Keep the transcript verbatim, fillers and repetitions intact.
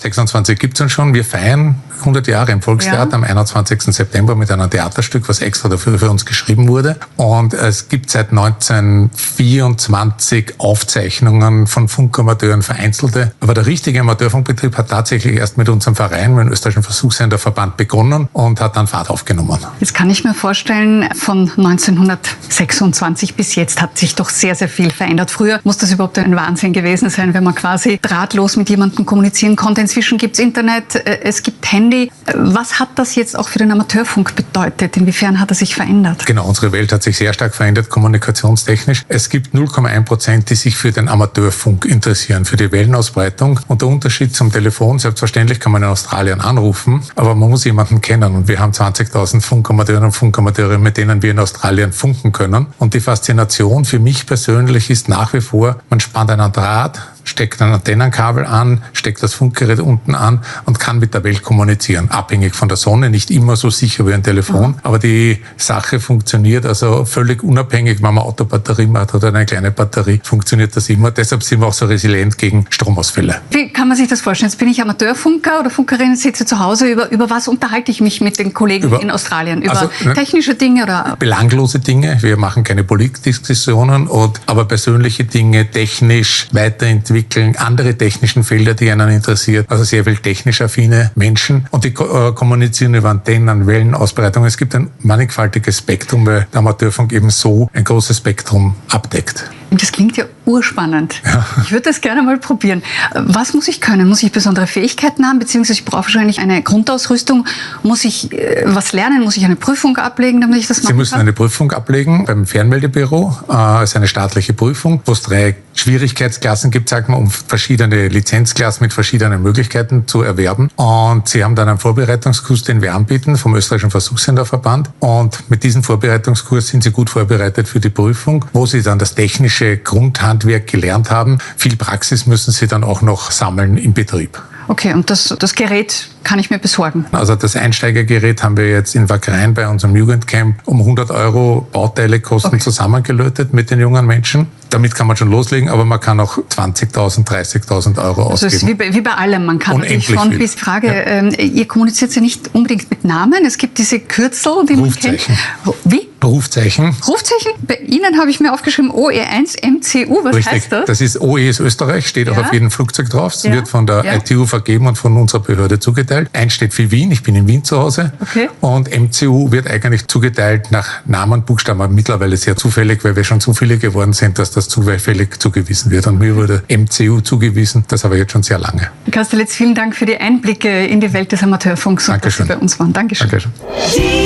sechsundzwanzig gibt es uns schon. Wir feiern hundert Jahre im Volkstheater ja. am einundzwanzigsten September mit einem Theaterstück, was extra dafür für uns geschrieben wurde. Und es gibt seit neunzehnhundertvierundzwanzig Aufzeichnungen von Funkamateuren, vereinzelte. Aber der richtige Amateurfunkbetrieb hat tatsächlich erst mit unserem Verein, mit dem Österreichischen Versuchssenderverband, begonnen und hat dann Fahrt aufgenommen. Jetzt kann ich mir vorstellen, von neunzehnhundertsechsundzwanzig bis jetzt hat sich doch sehr, sehr viel verändert. Früher muss das überhaupt ein Wahnsinn gewesen sein, wenn man quasi drahtlos mit jemandem kommunizieren konnte. Inzwischen gibt es Internet, es gibt Handy. Was hat das jetzt auch für den Amateurfunk bedeutet? Inwiefern hat er sich verändert? Genau, unsere Welt hat sich sehr stark verändert, kommunikationstechnisch. Es gibt null Komma eins Prozent, die sich für den Amateurfunk interessieren, für die Wellenausbreitung. Und der Unterschied zum Telefon, selbstverständlich kann man in Australien anrufen, aber man muss jemanden kennen. Und wir haben zwanzigtausend Funkamateure und Funkamateure, mit denen wir in Australien funken können. Und die Faszination für mich persönlich ist nach wie vor, man spannt einen Draht, steckt ein Antennenkabel an, steckt das Funkgerät unten an und kann mit der Welt kommunizieren. Abhängig von der Sonne, nicht immer so sicher wie ein Telefon, mhm. aber die Sache funktioniert also völlig unabhängig, wenn man Autobatterie hat oder eine kleine Batterie, funktioniert das immer. Deshalb sind wir auch so resilient gegen Stromausfälle. Wie kann man sich das vorstellen? Jetzt bin ich Amateurfunker oder Funkerin, sitze zu Hause. Über, über was unterhalte ich mich mit den Kollegen über, in Australien? Über also, technische Dinge oder? Belanglose Dinge. Wir machen keine Politikdiskussionen, und, aber persönliche Dinge, technisch weiterentwickeln, andere technischen Felder, die einen interessiert, also sehr viel technisch affine Menschen, und die äh, kommunizieren über Antennen, Wellenausbreitung. Es gibt ein mannigfaltiges Spektrum, weil der Amateurfunk eben so ein großes Spektrum abdeckt. Das klingt ja urspannend. Ja. Ich würde das gerne mal probieren. Was muss ich können? Muss ich besondere Fähigkeiten haben? Beziehungsweise ich brauche wahrscheinlich eine Grundausrüstung. Muss ich äh, was lernen? Muss ich eine Prüfung ablegen, damit ich das machen kann? Sie müssen eine Prüfung ablegen beim Fernmeldebüro. Das ist eine staatliche Prüfung, wo es drei Schwierigkeitsklassen gibt, sagt man, um verschiedene Lizenzklassen mit verschiedenen Möglichkeiten zu erwerben. Und Sie haben dann einen Vorbereitungskurs, den wir anbieten vom Österreichischen Versuchssenderverband. Und mit diesem Vorbereitungskurs sind Sie gut vorbereitet für die Prüfung, wo Sie dann das technische Grundhandwerk gelernt haben. Viel Praxis müssen Sie dann auch noch sammeln im Betrieb. Okay, und das, das Gerät kann ich mir besorgen? Also das Einsteigergerät haben wir jetzt in Wagrain bei unserem Jugendcamp um hundert Euro Bauteilekosten okay. zusammengelötet mit den jungen Menschen. Damit kann man schon loslegen, aber man kann auch zwanzigtausend, dreißigtausend Euro also ausgeben. Also wie bei, wie bei allem, man kann Unendlich natürlich von viel. bis Frage, ja. ähm, ihr kommuniziert ja nicht unbedingt mit Namen, es gibt diese Kürzel, die man kennt. Wie? Rufzeichen. Rufzeichen? Bei Ihnen habe ich mir aufgeschrieben O E eins M C U. Was Richtig. heißt das? Das ist O E ist Österreich, steht ja. auch auf jedem Flugzeug drauf. Es ja. wird von der ja. I T U vergeben und von unserer Behörde zugeteilt. Eins steht für Wien, ich bin in Wien zu Hause. Okay. Und M C U wird eigentlich zugeteilt nach Namen und Buchstaben, aber mittlerweile sehr zufällig, weil wir schon zu viele geworden sind, dass das zufällig zugewiesen wird. Und mir wurde M C U zugewiesen, das aber jetzt schon sehr lange. Herr Kastelitz, vielen Dank für die Einblicke in die Welt des Amateurfunks und dass Sie bei uns waren. Dankeschön. Dankeschön.